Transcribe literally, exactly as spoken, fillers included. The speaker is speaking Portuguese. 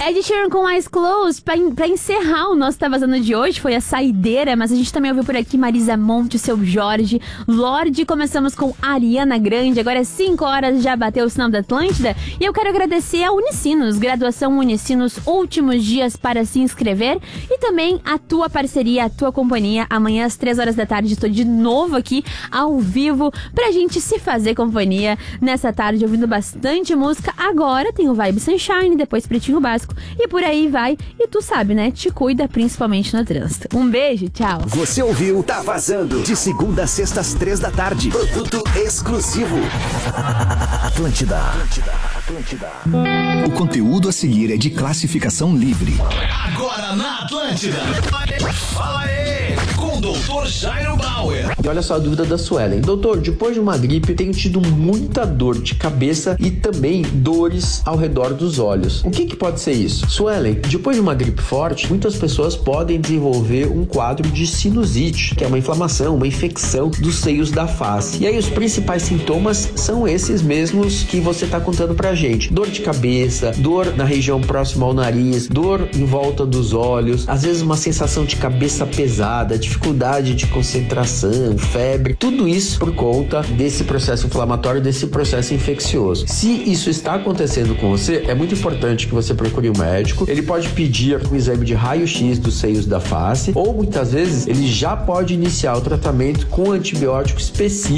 Ed Sheeran com Eyes Closed, pra, pra encerrar o nosso Tá Vazando de hoje, foi a saideira, mas a gente também ouviu por aqui Marisa Monte, Seu Jorge, Lorde, começamos com Ariana Grande, agora é cinco horas, já bateu o sinal da Atlântida, e eu quero agradecer a Unicinos, graduação Unicinos, últimos dias para se inscrever, e também a tua parceria, a tua companhia. Amanhã às três horas da tarde estou de novo aqui, ao vivo, pra gente se fazer companhia nessa tarde, ouvindo bastante música. Agora tem o Vibe Sunshine, depois Pretinho Básico, e por aí vai. E tu sabe, né? Te cuida, principalmente no trânsito. Um beijo, tchau. Você ouviu Tá Vazando, de segunda a sexta às três da tarde. Produto exclusivo. Atlântida. Atlântida. Atlântida. O conteúdo a seguir é de classificação livre. Agora na Atlântida. Fala aí, com o doutor Jairo Bauer. E olha só a dúvida da Suelen. Doutor, depois de uma gripe, tenho tido muita dor de cabeça e também dores ao redor dos olhos. O que que pode ser isso? Suelen, depois de uma gripe forte, muitas pessoas podem desenvolver um quadro de sinusite, que é uma inflamação, uma infecção dos seios da face. E aí os principais sintomas são esses mesmos que você está contando pra gente. Dor de cabeça, dor na região próxima ao nariz, dor em volta dos olhos, às vezes uma sensação de cabeça pesada, dificuldade de concentração, febre, tudo isso por conta desse processo inflamatório, desse processo infeccioso. Se isso está acontecendo com você, é muito importante que você procure um médico. Ele pode pedir um exame de raio-x dos seios da face, ou muitas vezes ele já pode iniciar o tratamento com antibiótico específico